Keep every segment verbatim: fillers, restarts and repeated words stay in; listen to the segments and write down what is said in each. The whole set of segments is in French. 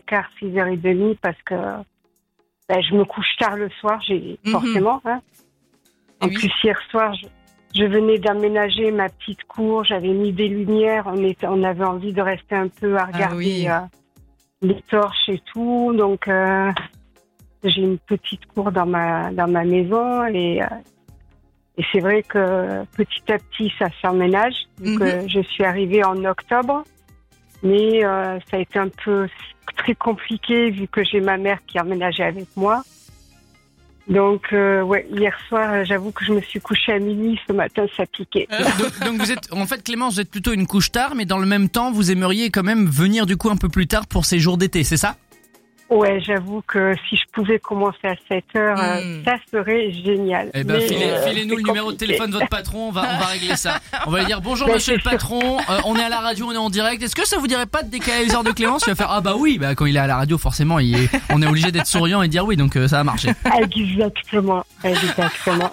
quart, six heures trente parce que ben, je me couche tard le soir, j'ai mm-hmm. forcément. Hein. En oui. plus, hier soir, je, je venais d'aménager ma petite cour, j'avais mis des lumières, on, était, on avait envie de rester un peu à regarder ah oui. euh, les torches et tout. Donc, euh, j'ai une petite cour dans ma, dans ma maison et... Euh, Et c'est vrai que petit à petit, ça s'emménage. Donc, mm-hmm. euh, je suis arrivée en octobre, mais euh, ça a été un peu très compliqué vu que j'ai ma mère qui a emménagé avec moi. Donc, euh, ouais, hier soir, j'avoue que je me suis couchée à minuit. Ce matin, ça piquait. Euh, donc, donc vous êtes, en fait, Clémence, vous êtes plutôt une couche tard, mais dans le même temps, vous aimeriez quand même venir du coup un peu plus tard pour ces jours d'été, c'est ça ? Ouais, j'avoue que si je pouvais commencer à sept heures, mmh. euh, ça serait génial. Eh ben, filez, euh, filez-nous le numéro de téléphone de votre patron, on va, on va régler ça. On va lui dire bonjour ben, monsieur le patron, euh, on est à la radio, on est en direct. Est-ce que ça vous dirait pas de décaler les heures de Clémence ? Il va faire ah bah oui, bah quand il est à la radio forcément, il est, on est obligé d'être souriant et dire oui, donc euh, ça va marcher. Exactement, exactement.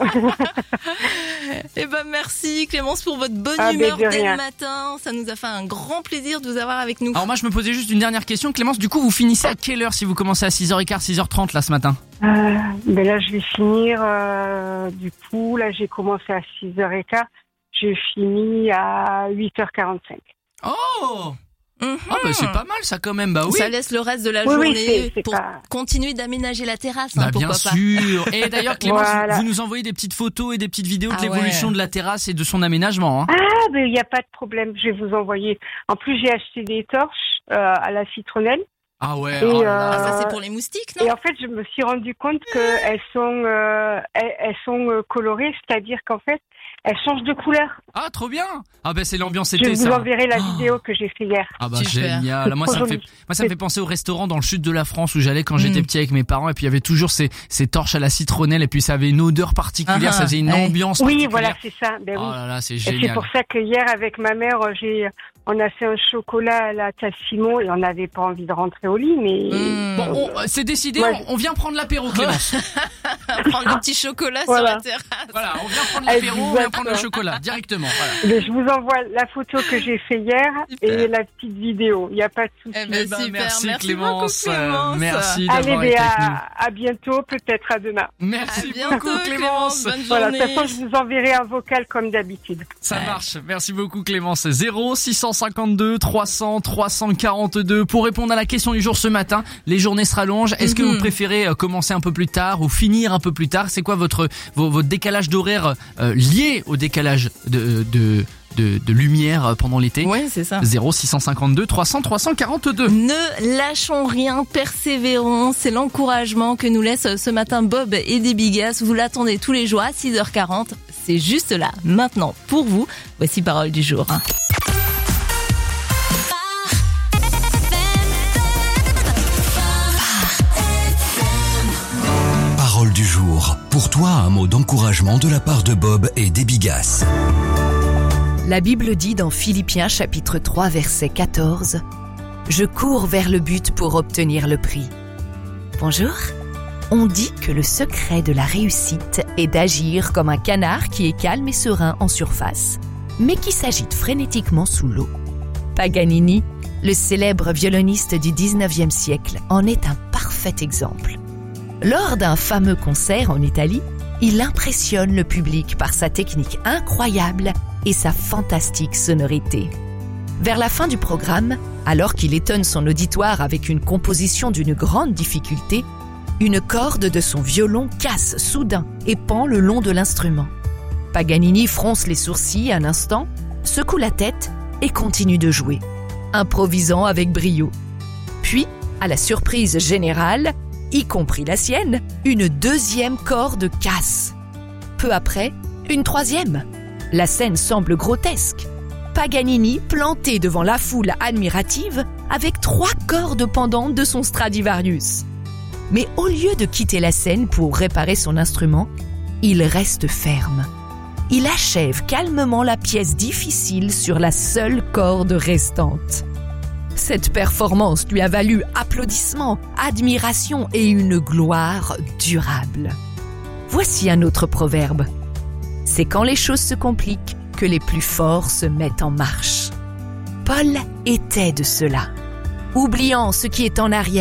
Eh ben merci Clémence pour votre bonne ah, humeur de dès rien. le matin. Ça nous a fait un grand plaisir de vous avoir avec nous. Alors moi je me posais juste une dernière question, Clémence. Du coup vous finissez à quelle heure si vous commencez à six heures quinze, six heures trente là ce matin ? euh, Ben là je vais finir. Euh, du coup là j'ai commencé à six heures quinze. Je finis à huit heures quarante-cinq. Oh. Mmh. Ah bah c'est pas mal ça quand même, bah oui. Ça laisse le reste de la oui, journée oui, c'est, c'est pour pas... continuer d'aménager la terrasse. Hein, bah, bien sûr. Et d'ailleurs Clémence, voilà. vous nous envoyez des petites photos et des petites vidéos de ah l'évolution ouais. Ah, de la terrasse et de son aménagement. Hein. Ah ben il n'y a pas de problème, je vais vous envoyer. En plus j'ai acheté des torches euh, à la citronnelle. Ah ouais. Et, oh euh, là là. Ah, ça c'est pour les moustiques, non ? Et en fait je me suis rendu compte qu'elles sont, euh, elles, elles sont euh, colorées, c'est-à-dire qu'en fait elles changent de couleur. Ah trop bien. Ah ben c'est l'ambiance Je été ça. vous enverrai la oh. vidéo que j'ai fait hier. Ah bah Super. génial. Moi ça me fait moi ça me fait penser au restaurant dans le sud de la France où j'allais quand j'étais mmh. petit avec mes parents et puis il y avait toujours ces ces torches à la citronnelle et puis ça avait une odeur particulière, uh-huh. ça faisait une hey. ambiance oui, particulière. Voilà, c'est ça. Ben oui. Oh là là, c'est et génial. c'est pour ça que hier avec ma mère, j'ai on a fait un chocolat à la Tassimo et on n'avait pas envie de rentrer au lit, mais mmh. bon, on, c'est décidé, ouais. on, on vient prendre l'apéro, Clémence. Prendre le petit chocolat voilà. sur la terrasse. Voilà, on vient prendre l'apéro, on vient prendre le chocolat directement. Voilà. Mais je vous envoie la photo que j'ai fait hier super. Et la petite vidéo. Il n'y a pas de souci. Eh ben, ben, super. Merci, merci Clémence. Beaucoup, Clémence. Merci d'avoir Allez, été à, avec nous. à bientôt, peut-être à demain. Merci à bientôt, beaucoup, Clémence. Bonne voilà, de journée. toute façon, je vous enverrai un vocal comme d'habitude. Ça ouais. marche. Merci beaucoup, Clémence. zéro six cent cinquante-deux trois cents trois cent quarante-deux pour répondre à la question du jour ce matin. Les journées se rallongent. Est-ce mm-hmm. que vous préférez commencer un peu plus tard ou finir un peu plus tard ? C'est quoi votre votre décalage d'horaire euh, lié au décalage de de De, de lumière pendant l'été. Ouais, c'est ça. zéro six cent cinquante-deux trois cents trois cent quarante-deux. Ne lâchons rien, persévérons. C'est l'encouragement que nous laisse ce matin Bob et des Bigas. Vous l'attendez tous les jours à six heures quarante. C'est juste là, maintenant, pour vous. Voici Parole du jour. Parole du jour. Pour toi, un mot d'encouragement de la part de Bob et des Bigas. La Bible dit dans Philippiens chapitre trois verset quatorze « Je cours vers le but pour obtenir le prix ». Bonjour. On dit que le secret de la réussite est d'agir comme un canard qui est calme et serein en surface, mais qui s'agite frénétiquement sous l'eau. Paganini, le célèbre violoniste du dix-neuvième siècle, en est un parfait exemple. Lors d'un fameux concert en Italie, il impressionne le public par sa technique incroyable et sa fantastique sonorité. Vers la fin du programme, alors qu'il étonne son auditoire avec une composition d'une grande difficulté, une corde de son violon casse soudain et pend le long de l'instrument. Paganini fronce les sourcils un instant, secoue la tête et continue de jouer, improvisant avec brio. Puis, à la surprise générale, y compris la sienne, une deuxième corde casse. Peu après, une troisième. La scène semble grotesque. Paganini planté devant la foule admirative avec trois cordes pendantes de son Stradivarius. Mais au lieu de quitter la scène pour réparer son instrument, il reste ferme. Il achève calmement la pièce difficile sur la seule corde restante. Cette performance lui a valu applaudissements, admiration et une gloire durable. Voici un autre proverbe. C'est quand les choses se compliquent que les plus forts se mettent en marche. Paul était de cela. Oubliant ce qui est en arrière,